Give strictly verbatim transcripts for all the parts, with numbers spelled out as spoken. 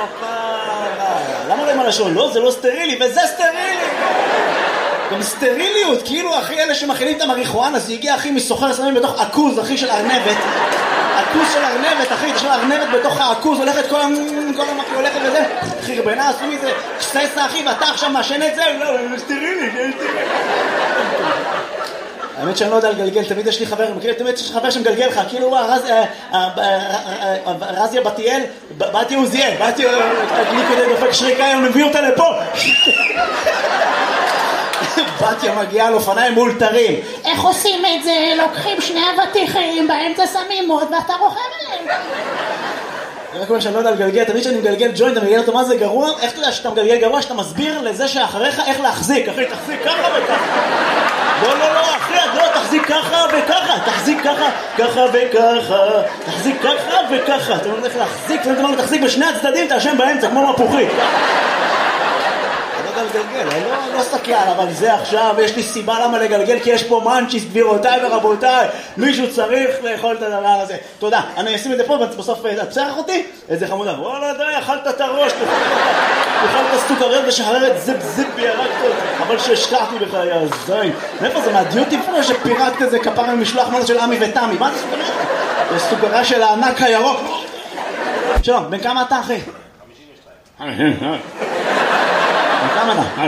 למה לא עם הלשון? לא, זה לא סטרילי, וזה סטרילי. גם סטריליות, כאילו אחי אלה שמכינים את המריחואנה, זה הגיע אחי מסוחר סמים בתוך עכוז, אחי של ארנבת. עכוז של ארנבת, אחי, יש לו ארנבת בתוך העכוז, הולכת כל המקי הולכת וזה. אחי, רבנה, עשו מזה שססה, אחי, ואתה עכשיו מאשן את זה? לא, זה סטרילי, זה סטרילי. האמת שאני לא יודע לגלגל, תמיד יש לי חבר, מכיר, תמיד יש לי חבר שמגלגל לך, כאילו רזיה בתיאל, באתי עוזיאל, באתי גליקודי דופק שריקה, הם מביא אותה לפה. בתיה מגיעה על אופניים מאולתרים. איך עושים את זה? לוקחים שני אבטיחים, באמצע שמים מוד ואתה רוכב עליהם. אני רק אומר שאני לא יודע לגלגל, תמיד שאני מגלגל ג'וינט, אני מגלגל אותו מה זה גרוע, איך אתה יודע שאתה מגלגל גרוע, שאתה מסביר לזה שאחריך איך להחזיק, אחי, תחזיק ככה וככה. לא, לא, לא, אחי, לא, תחזיק ככה וככה, תחזיק ככה, ככה וככה, תחזיק ככה וככה. אתה אומר איך להחזיק, ואתה אומר תחזיק בשני הצדדים, תאשם באמצע, כמו מפוחית. לגלגל, אני לא, לא סקלן, אבל זה עכשיו, יש לי סיבה למה לגלגל, כי יש פה מנצ'יס, גבירותיי ורבותיי, מישהו צריך לאכול את הדבר הזה. תודה, אני אשים את זה פה, בסוף את צרח אותי, איזה חמודה, וואלה די, אכלת את הראש, אכלת סוכריות ושחררת זיפ זיפ וירקת, אבל שהשקעתי בך, יא זין. מאיפה זה, מהדיוטי פרו שפירקת איזה כפרה ממשלוח מנה של עמי ותמי, מה זה סוכריה? זה סוכריה של הענק הירוק. שלום, בן כמה אתה אחי? חמישים ושתיים. כמה אתה?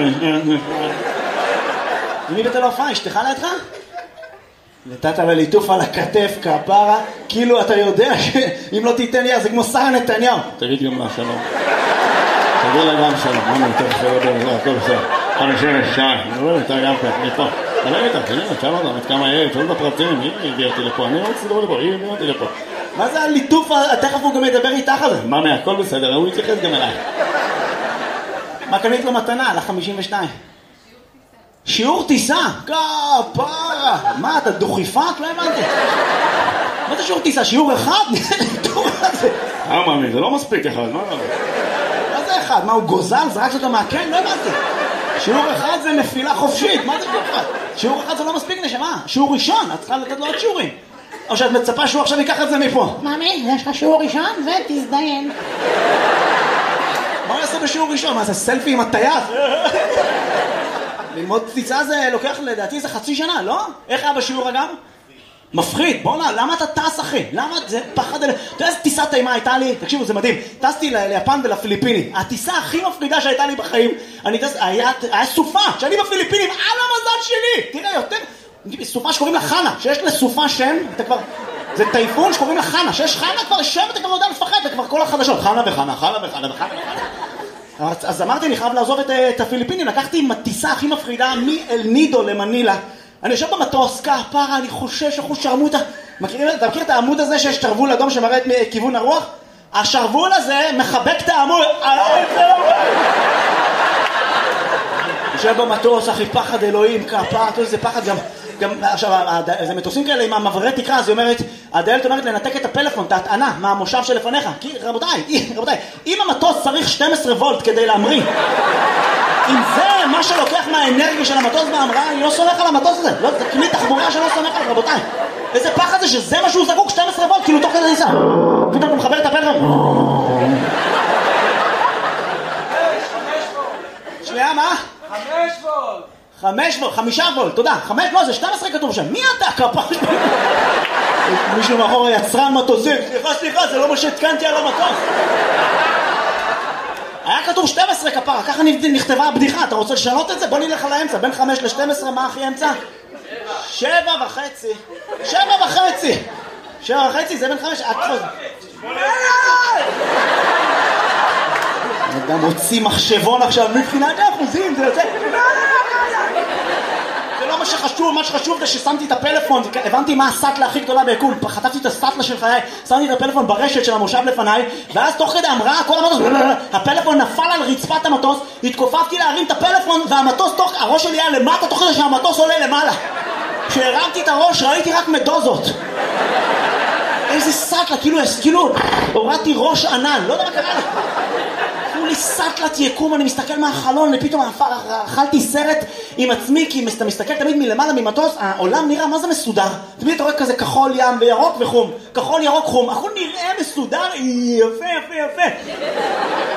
מי בתל אופיים? אשתך לידך? נתת לה ליטוף על הכתף כפרה, כאילו אתה יודע שאם לא תיתן לי, זה כמו שרה נתניהו. תגיד גם לה שלום. תגיד לה גם שלום. מה נתן שלום? הכל בסדר. חמישים ושתיים. אני רואה איתה גם כאן, מפה. אני לא איתה, תגיד לה, תשאל אותה, מת כמה יהיה, תשאל את הפרטים, היא הביאה אותי לפה, אני לא רוצה לדבר לפה, היא הביאה אותי לפה. מה זה הליטוף? תכף הוא גם ידבר איתך על זה. מה, הכל בסדר, הוא יתייחס גם אליי. מה קנית לו מתנה? על ה-חמישים ושתיים. שיעור טיסה? כפרה. מה, אתה דוכיפת? לא הבנתי. מה זה שיעור טיסה? שיעור אחד? אה, מאמי, זה לא מספיק אחד, מה? מה זה אחד? מה, הוא גוזל? זרק אותו מהקן? לא הבנתי. שיעור אחד זה נפילה חופשית. מה זה שיעור אחד? שיעור אחד זה לא מספיק נשמה. שיעור ראשון, את צריכה לתת לו עוד שיעורים. או שאת מצפה שהוא עכשיו ייקח את זה מפה. מאמי, יש לך שיעור ראשון ותזדיין. מה הוא יעשה בשיעור ראשון? מה זה סלפי עם הטייס? ללמוד טיסה זה לוקח לדעתי זה חצי שנה, לא? איך היה בשיעור אגב? מפחיד, בוא נה, למה אתה טס אחי? למה זה פחד אלה? אתה יודע איזה טיסה טעימה הייתה לי? תקשיבו, זה מדהים. טסתי ליפן ולפיליפינים. הטיסה הכי מפחידה שהייתה לי בחיים, אני טס, היה, היה סופה, שאני בפיליפינים, על המזל שלי! תראה, יותר, סופה שקוראים לה חנה, שיש לסופה שם, אתה כבר... זה טייפון שקוראים לה חנה, שיש חנה כבר שם, אתה כבר יודע לפחד, זה כבר כל החדשות, חנה וחנה, חנה וחנה וחנה וחנה. אז אמרתי, אני חייב לעזוב את, את הפיליפינים, לקחתי עם הטיסה הכי מפחידה מאל נידו למנילה. אני יושב במטוס, כפרה, אני חושש, אחוז שרמוטה. מכירים, אתה מכיר את העמוד הזה שיש שרוול אדום שמראה את כיוון הרוח? השרוול הזה מחבק את העמוד. יושב במטוס, אחי, פחד אלוהים, כפרה, זה פחד גם... גם עכשיו, זה מטוסים כאלה עם המעברי תקרה, אז היא אומרת, הדיילת אומרת לנתק את הפלאפון, את ההטענה, מהמושב שלפניך. כי רבותיי, רבותיי, אם המטוס צריך שנים עשר וולט כדי להמריא, אם זה מה שלוקח מהאנרגיה של המטוס בהמראה, אני לא סומך על המטוס הזה. לא, זה כלי תחבורה שלא סומך על, רבותיי. איזה פחד זה שזה מה שהוא זקוק, שנים עשר וולט, כאילו תוך כדי ניסה. פתאום הוא מחבר את הפלאפון. שנייה, מה? חמש וולט. חמש וולט, חמישה וולט, תודה. חמש, לא, זה שתים עשרה כתוב שם. מי אתה? כפר? מישהו מאחור היצרן מטוסים. סליחה, סליחה, זה לא מה שהתקנתי על המטוס. היה כתוב שתים עשרה כפרה, ככה נכתבה הבדיחה. אתה רוצה לשנות את זה? בוא נלך על האמצע. בין חמש ל-שתים עשרה, מה הכי אמצע? שבע וחצי. שבע וחצי. שבע וחצי, זה בין חמש. גם הוציא מחשבון עכשיו, מבחינת האחוזים, זה יוצא... זה לא מה שחשוב, מה שחשוב זה ששמתי את הפלאפון, הבנתי מה הסטלה הכי גדולה ביקום, חטפתי את הסטלה של חיי, שמתי את הפלאפון ברשת של המושב לפניי, ואז תוך כדי המראה, כל המטוס, הפלאפון נפל על רצפת המטוס, התכופפתי להרים את הפלאפון, והמטוס תוך, הראש שלי היה למטה, תוך כדי שהמטוס עולה למעלה. כשהרמתי את הראש, ראיתי רק מדוזות. איזה סטלה, כאילו, כאילו, הורדתי ראש ענן, לא יודע מה קרה לה. לי סטלת יקום, אני מסתכל מהחלון, ופתאום אכלתי סרט עם עצמי, כי אתה מסתכל תמיד מלמעלה ממטוס, העולם נראה מה זה מסודר. תמיד אתה רואה כזה כחול ים וירוק וחום, כחול ירוק חום, הכל נראה מסודר, יפה יפה יפה.